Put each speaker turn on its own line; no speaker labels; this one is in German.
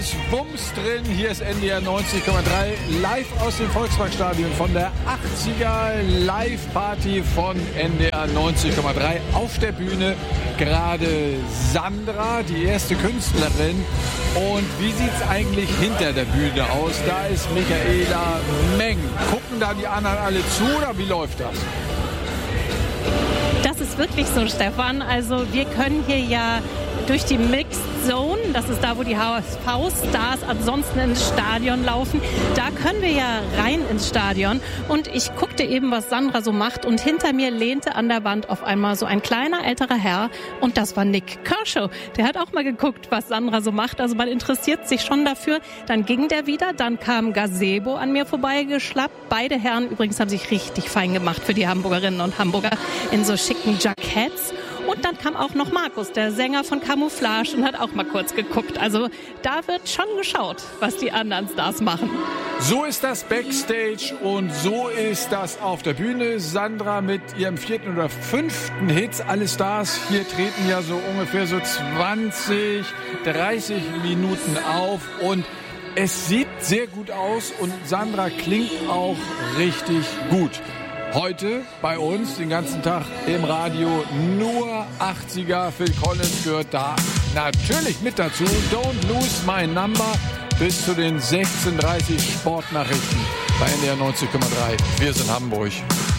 ist Bums drin. Hier ist NDR 90,3 live aus dem Volksparkstadion von der 80er Live-Party von NDR 90,3. Auf der Bühne gerade Sandra, die erste Künstlerin. Und wie sieht es eigentlich hinter der Bühne aus? Da ist Michaela Meng. Gucken da die anderen alle zu oder wie läuft das?
Das ist wirklich so, Stefan. Also wir können hier ja durch die Mixed Zone, das ist da, wo die HSV-Stars ansonsten ins Stadion laufen, da können wir ja rein ins Stadion. Und ich guckte eben, was Sandra so macht, und hinter mir lehnte an der Wand auf einmal so ein kleiner, älterer Herr, und das war Nik Kershaw. Der hat auch mal geguckt, was Sandra so macht, also man interessiert sich schon dafür. Dann ging der wieder, dann kam Gazebo an mir vorbeigeschlappt. Beide Herren übrigens haben sich richtig fein gemacht für die Hamburgerinnen und Hamburger in so schicken Jacketts. Und dann kam auch noch Markus, der Sänger von Camouflage, und hat auch mal kurz geguckt. Also da wird schon geschaut, was die anderen Stars machen.
So ist das Backstage und so ist das auf der Bühne. Sandra mit ihrem 4. oder 5. Hit. Alle Stars hier treten ja so ungefähr so 20, 30 Minuten auf und es sieht sehr gut aus und Sandra klingt auch richtig gut. Heute bei uns den ganzen Tag im Radio nur 80er. Phil Collins gehört da natürlich mit dazu. Don't lose my number bis zu den 16:30 Sportnachrichten bei NDR 90,3. Wir sind Hamburg.